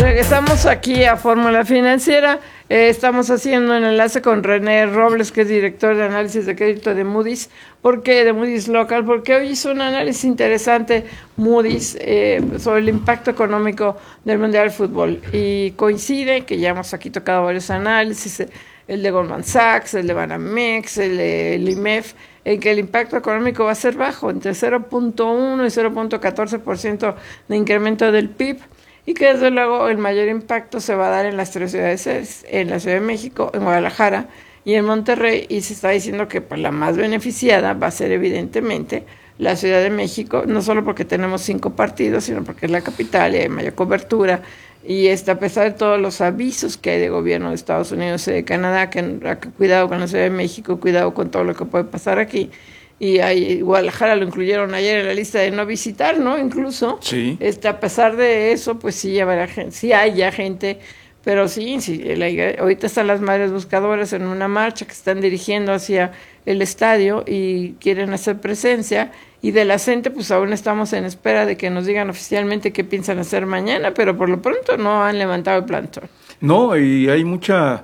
Regresamos aquí a Fórmula Financiera. Estamos haciendo un enlace con René Robles, que es director de análisis de crédito de Moody's. ¿Por qué de Moody's Local? Porque hoy hizo un análisis interesante Moody's sobre el impacto económico del Mundial de Fútbol. Y coincide, que ya hemos aquí tocado varios análisis, el de Goldman Sachs, el de Banamex, el IMEF, en que el impacto económico va a ser bajo, entre 0.1 y 0.14% de incremento del PIB. Y que desde luego el mayor impacto se va a dar en las tres ciudades, en la Ciudad de México, en Guadalajara y en Monterrey, y se está diciendo que pues, la más beneficiada va a ser evidentemente la Ciudad de México, no solo porque tenemos 5 partidos, sino porque es la capital y hay mayor cobertura, y a pesar de todos los avisos que hay de gobierno de Estados Unidos y de Canadá, que cuidado con la Ciudad de México, cuidado con todo lo que puede pasar aquí. Y Guadalajara lo incluyeron ayer en la lista de no visitar, ¿no? Incluso, sí. A pesar de eso, pues sí, sí hay ya gente, pero sí, ahorita están las madres buscadoras en una marcha que están dirigiendo hacia el estadio y quieren hacer presencia, y de la gente, pues aún estamos en espera de que nos digan oficialmente qué piensan hacer mañana, pero por lo pronto no han levantado el plantón. No, y hay mucha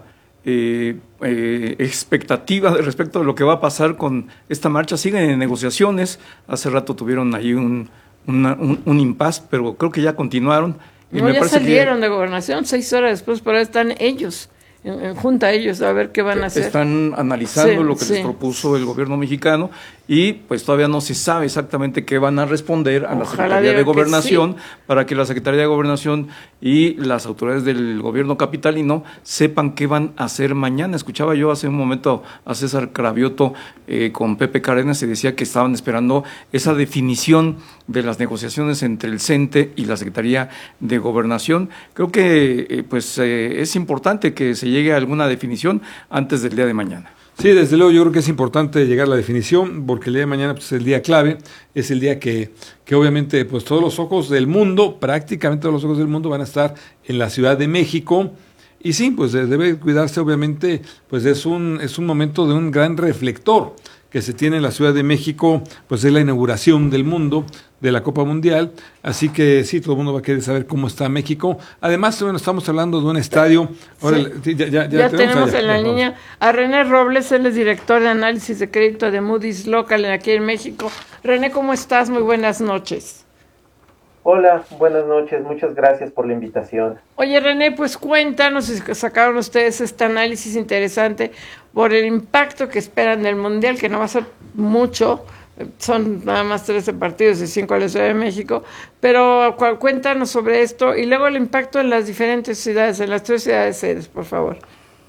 expectativa respecto de lo que va a pasar con esta marcha. Siguen en negociaciones. Hace rato tuvieron ahí un impasse, pero creo que ya continuaron. Y no, ya salieron de gobernación 6 horas después, pero están ellos en junta, ellos a ver qué van a hacer. Están analizando lo que les propuso el gobierno mexicano, y pues todavía no se sabe exactamente qué van a responder a la Secretaría de Gobernación, para que la Secretaría de Gobernación y las autoridades del gobierno capitalino sepan qué van a hacer mañana. Escuchaba yo hace un momento a César Cravioto con Pepe Cárdenas, y decía que estaban esperando esa definición de las negociaciones entre el CENTE y la Secretaría de Gobernación. Creo que es importante que se llegue a alguna definición antes del día de mañana. Sí, desde luego yo creo que es importante llegar a la definición, porque el día de mañana pues, es el día clave, es el día que obviamente pues todos los ojos del mundo, prácticamente todos los ojos del mundo van a estar en la Ciudad de México. Y sí, pues debe cuidarse, obviamente, pues es un momento de un gran reflector que se tiene en la Ciudad de México, pues es la inauguración del mundo, de la Copa Mundial, así que sí, todo el mundo va a querer saber cómo está México. Además, bueno, estamos hablando de un estadio. Ahora, sí. Ya tenemos en la línea a René Robles, él es director de análisis de crédito de Moody's Local aquí en México. René, ¿cómo estás? Muy buenas noches. Hola, buenas noches, muchas gracias por la invitación. Oye, René, pues cuéntanos, sacaron ustedes este análisis interesante por el impacto que esperan del Mundial, que no va a ser mucho, son nada más 13 partidos y 5 a la Ciudad de México, pero cuéntanos sobre esto y luego el impacto en las diferentes ciudades, en las 3 ciudades sedes, por favor.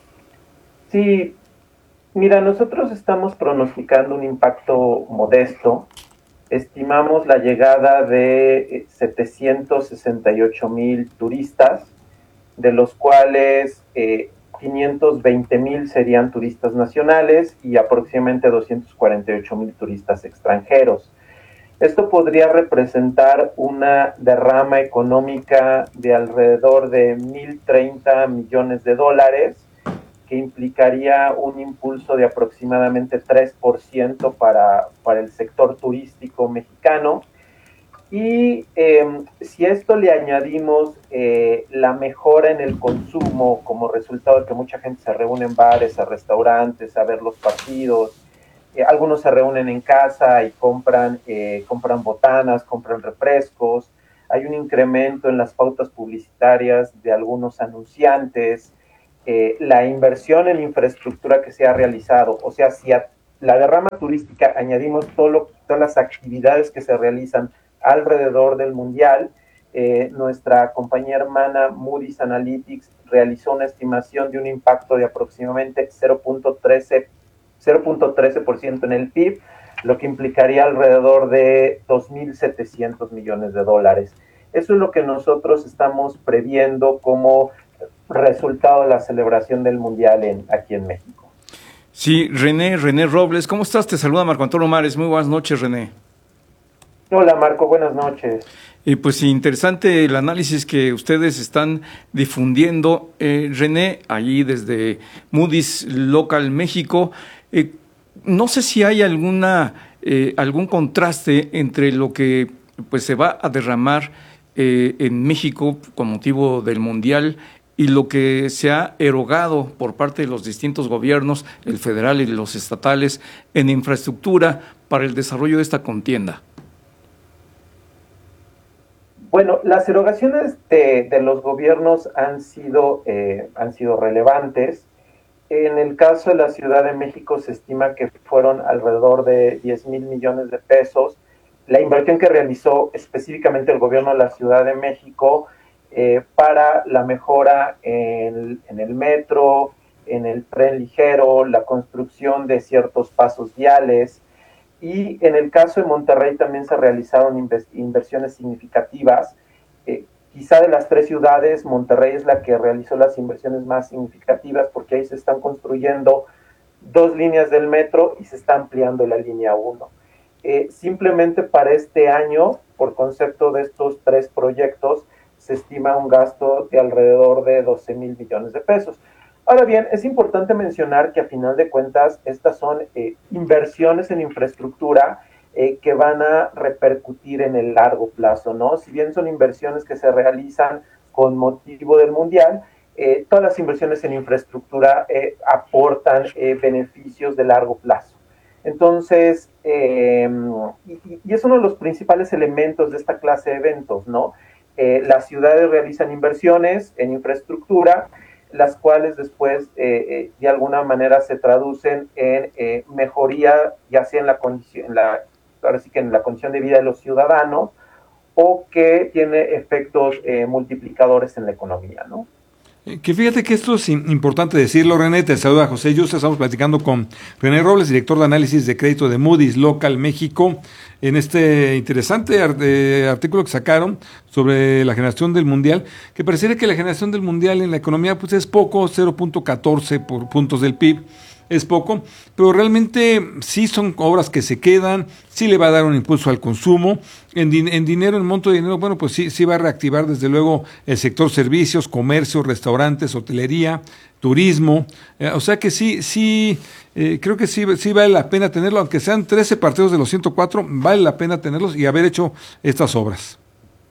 Sí, mira, nosotros estamos pronosticando un impacto modesto. Estimamos la llegada de 768,000 turistas, de los cuales 520,000 serían turistas nacionales y aproximadamente 248,000 turistas extranjeros. Esto podría representar una derrama económica de alrededor de 1,030 millones de dólares, que implicaría un impulso de aproximadamente 3% para el sector turístico mexicano. Y si a esto le añadimos la mejora en el consumo como resultado de que mucha gente se reúne en bares, a restaurantes, a ver los partidos, algunos se reúnen en casa y compran botanas, compran refrescos, hay un incremento en las pautas publicitarias de algunos anunciantes, la inversión en infraestructura que se ha realizado, o sea, si a la derrama turística añadimos todas las actividades que se realizan alrededor del Mundial, nuestra compañía hermana Moody's Analytics realizó una estimación de un impacto de aproximadamente 0.13% en el PIB, lo que implicaría alrededor de 2,700 millones de dólares. Eso es lo que nosotros estamos previendo como resultado de la celebración del Mundial aquí en México. Sí, René Robles, ¿cómo estás? Te saluda Marco Antonio Mares. Muy buenas noches, René. Hola, Marco, buenas noches. Pues interesante el análisis que ustedes están difundiendo, René, allí desde Moody's Local México. No sé si hay algún contraste entre lo que pues se va a derramar en México con motivo del Mundial y lo que se ha erogado por parte de los distintos gobiernos, el federal y los estatales, en infraestructura para el desarrollo de esta contienda? Bueno, las erogaciones de los gobiernos han sido relevantes. En el caso de la Ciudad de México se estima que fueron alrededor de 10,000 millones de pesos. La inversión que realizó específicamente el gobierno de la Ciudad de México para la mejora en el metro, en el tren ligero, la construcción de ciertos pasos viales, y en el caso de Monterrey también se realizaron inversiones significativas. Quizá de las 3 ciudades, Monterrey es la que realizó las inversiones más significativas porque ahí se están construyendo 2 líneas del metro y se está ampliando la línea 1. Simplemente para este año, por concepto de estos 3 proyectos, se estima un gasto de alrededor de 12,000 millones de pesos. Ahora bien, es importante mencionar que a final de cuentas estas son inversiones en infraestructura que van a repercutir en el largo plazo, ¿no? Si bien son inversiones que se realizan con motivo del Mundial, todas las inversiones en infraestructura aportan beneficios de largo plazo. Entonces, y es uno de los principales elementos de esta clase de eventos, ¿no? Las ciudades realizan inversiones en infraestructura, las cuales después de alguna manera se traducen en mejoría, ya sea en la condición, ahora sí que en la condición de vida de los ciudadanos, o que tiene efectos multiplicadores en la economía, ¿no? Que fíjate que esto es importante decirlo, René. Te saluda José Yuste. Estamos platicando con René Robles, director de análisis de crédito de Moody's Local México, en este interesante artículo que sacaron sobre la generación del Mundial, que pareciera que la generación del Mundial en la economía pues es poco, 0.14 por puntos del PIB. Es poco, pero realmente sí son obras que se quedan, sí le va a dar un impulso al consumo, en dinero, en monto de dinero, bueno, pues sí va a reactivar desde luego el sector servicios, comercio, restaurantes, hotelería, turismo, o sea que sí, creo que sí vale la pena tenerlo, aunque sean 13 partidos de los 104, vale la pena tenerlos y haber hecho estas obras.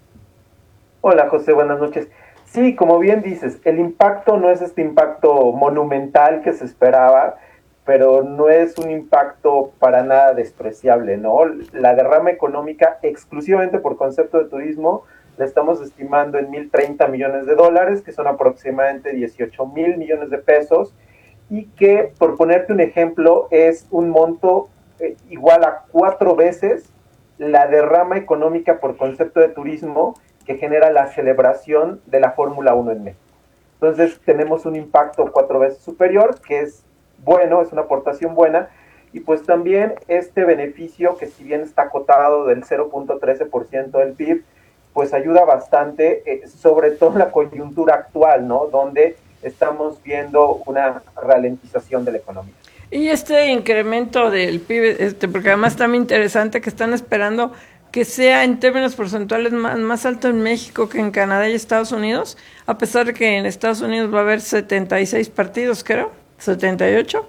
Hola José, buenas noches. Sí, como bien dices, el impacto no es este impacto monumental que se esperaba, pero no es un impacto para nada despreciable, ¿no? La derrama económica, exclusivamente por concepto de turismo, la estamos estimando en $1,030 millones, que son aproximadamente 18,000 millones de pesos, y que, por ponerte un ejemplo, es un monto igual a 4 veces la derrama económica por concepto de turismo que genera la celebración de la Fórmula 1 en México. Entonces tenemos un impacto 4 veces superior, que es bueno, es una aportación buena, y pues también este beneficio, que si bien está acotado del 0.13% del PIB, pues ayuda bastante, sobre todo en la coyuntura actual, ¿no? Donde estamos viendo una ralentización de la economía. Y este incremento del PIB, porque además está muy interesante que están esperando que sea en términos porcentuales más alto en México que en Canadá y Estados Unidos, a pesar de que en Estados Unidos va a haber 76 partidos, creo, 78.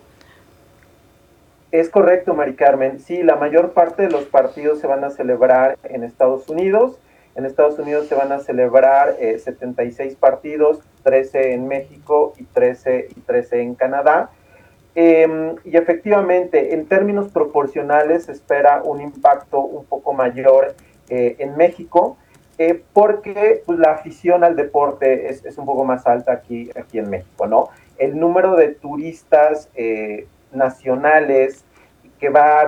Es correcto, Mari Carmen. Sí, la mayor parte de los partidos se van a celebrar en Estados Unidos. En Estados Unidos se van a celebrar 76 partidos, 13 en México y 13 en Canadá. Y efectivamente, en términos proporcionales, se espera un impacto un poco mayor en México, porque pues, la afición al deporte es un poco más alta aquí en México, ¿no? El número de turistas nacionales que va a